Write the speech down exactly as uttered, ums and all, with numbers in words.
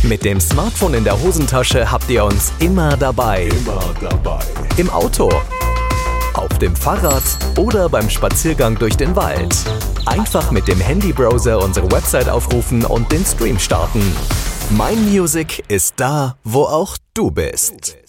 Mit dem Smartphone in der Hosentasche habt ihr uns immer dabei. Immer dabei. Im Auto, auf dem Fahrrad oder beim Spaziergang durch den Wald. Einfach mit dem Handybrowser unsere Website aufrufen und den Stream starten. Mein Music ist da, wo auch du bist.